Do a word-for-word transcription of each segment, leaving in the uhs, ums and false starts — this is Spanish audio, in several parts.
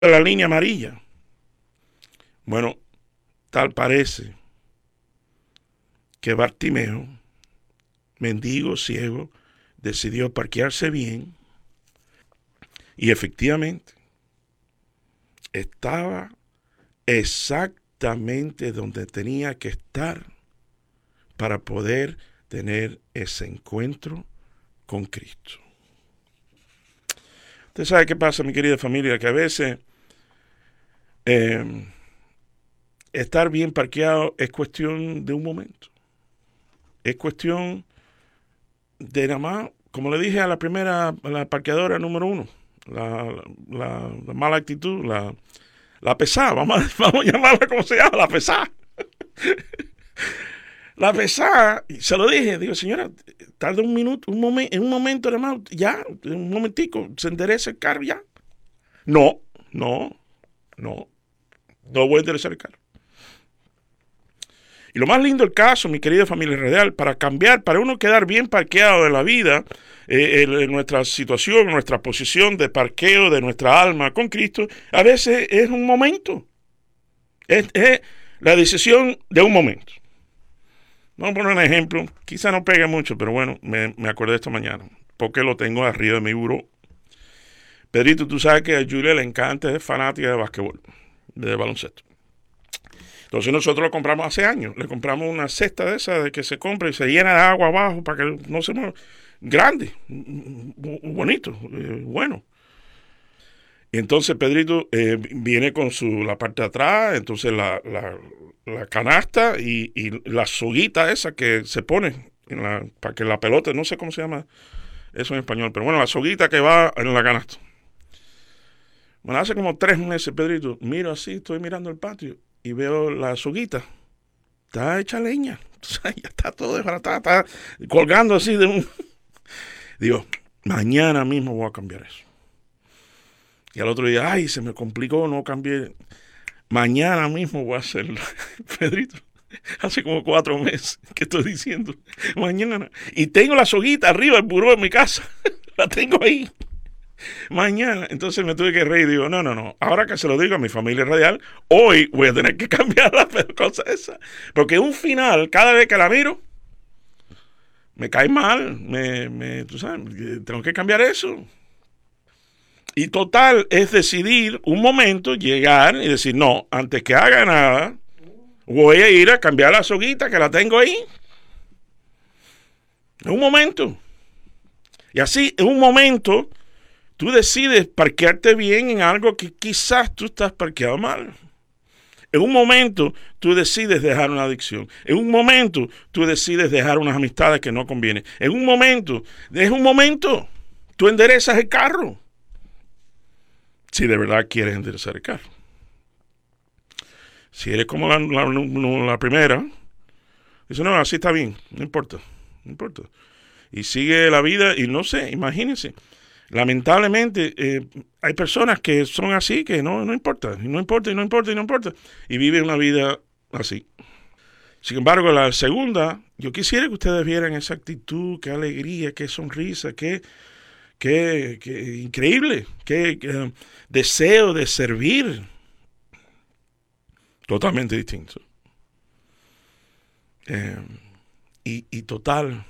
la línea amarilla. Bueno, tal parece que Bartimeo, mendigo ciego, decidió parquearse bien y efectivamente estaba exactamente donde tenía que estar para poder tener ese encuentro con Cristo. Usted sabe qué pasa, mi querida familia, que a veces eh, estar bien parqueado es cuestión de un momento. Es cuestión de nada más, como le dije a la primera, a la parqueadora número uno, la, la, la mala actitud, la, la pesada, vamos a, vamos a llamarla como se llama, la pesada. La pesada, se lo dije, digo, señora, tarda un minuto, un momento, en un momento nada más, ya, en un momentico, se endereza el carro ya. No, no, no, no voy a enderezar el carro. Y lo más lindo del caso, mi querida familia radial, para cambiar, para uno quedar bien parqueado en la vida, eh, en, en nuestra situación, en nuestra posición de parqueo de nuestra alma con Cristo, a veces es un momento. Es, es la decisión de un momento. Vamos a poner un ejemplo, quizá no pegue mucho, pero bueno, me, me acordé esta mañana, porque lo tengo arriba de mi buró. Pedrito, tú sabes que a Julia le encanta, es fanática de basquetbol, de baloncesto. Entonces nosotros lo compramos hace años. Le compramos una cesta de esa de que se compra y se llena de agua abajo para que no se mueva. Grande, bonito, eh, bueno. Y entonces Pedrito eh, viene con su la parte de atrás, entonces la, la, la canasta y, y la soguita esa que se pone en la, para que la pelota, no sé cómo se llama eso en español, pero bueno, la soguita que va en la canasta. Bueno, hace como tres meses, Pedrito, miro así, estoy mirando el patio y veo la soguita, está hecha leña, ya está todo desbaratado, está colgando así de un... Digo, mañana mismo voy a cambiar eso. Y al otro día, ay, se me complicó, no cambié. Mañana mismo voy a hacerlo. Pedrito, hace como cuatro meses que estoy diciendo, mañana. Y tengo la soguita arriba del buró de mi casa, la tengo ahí. Mañana, entonces me tuve que reír y digo, no, no, no, ahora que se lo digo a mi familia radial, hoy voy a tener que cambiar la cosa esa, porque un final, cada vez que la miro, me cae mal, me, me, tú sabes, tengo que cambiar eso. Y total, es decidir un momento, llegar y decir, no, antes que haga nada, voy a ir a cambiar la soguita que la tengo ahí. En un momento. Y así, en un momento, tú decides parquearte bien en algo que quizás tú estás parqueado mal. En un momento, tú decides dejar una adicción. En un momento, tú decides dejar unas amistades que no convienen. En un momento, es un momento, tú enderezas el carro. Si de verdad quieres enderezar el carro. Si eres como la, la, la primera, dice, no, así está bien, no importa, no importa. Y sigue la vida y no sé, imagínense. Lamentablemente, eh, hay personas que son así, que no, no importa, y no importa, y no importa, y no importa, y viven una vida así. Sin embargo, la segunda, yo quisiera que ustedes vieran esa actitud, qué alegría, qué sonrisa, qué, qué, qué increíble, qué, qué deseo de servir. Totalmente distinto. Eh, y, y total.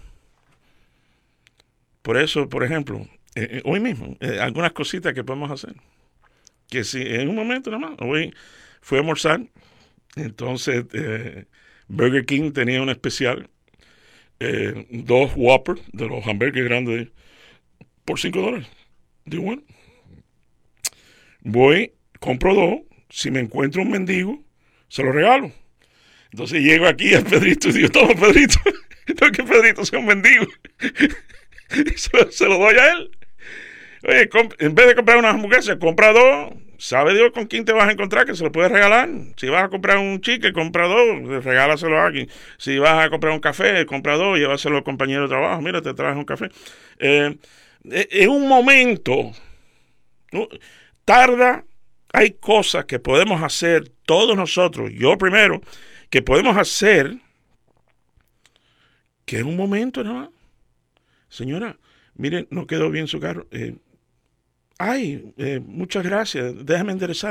Por eso, por ejemplo, eh, hoy mismo, eh, algunas cositas que podemos hacer. Que si en un momento nada más, hoy fui a almorzar, entonces eh, Burger King tenía un especial, eh, dos Whopper de los hamburgues grandes por cinco dólares. Digo, bueno, voy, compro dos, si me encuentro un mendigo, se lo regalo. Entonces llego aquí a Pedrito y digo, toma Pedrito, no que Pedrito sea un mendigo. se, lo, se lo doy a él. Oye, en vez de comprar unas hamburguesas, compra dos. ¿Sabe Dios con quién te vas a encontrar que se lo puedes regalar? Si vas a comprar un chicle, compra dos, regálaselo a alguien. Si vas a comprar un café, compra dos, llévaselo al compañero de trabajo. Mira, te traes un café. Eh, en un momento, ¿no? Tarda, hay cosas que podemos hacer todos nosotros, yo primero, que podemos hacer que en un momento nada más. Señora, miren, no quedó bien su carro. Eh, ay, eh, muchas gracias, déjame enderezar.